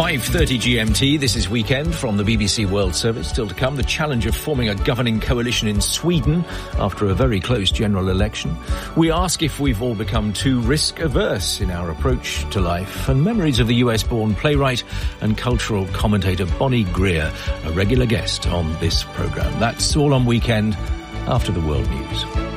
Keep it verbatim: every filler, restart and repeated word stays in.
five thirty G M T, this is Weekend from the B B C World Service. Still to come, the challenge of forming a governing coalition in Sweden after a very close general election. We ask if we've all become too risk-averse in our approach to life, and memories of the U S-born playwright and cultural commentator Bonnie Greer, a regular guest on this programme. That's all on Weekend after the world news.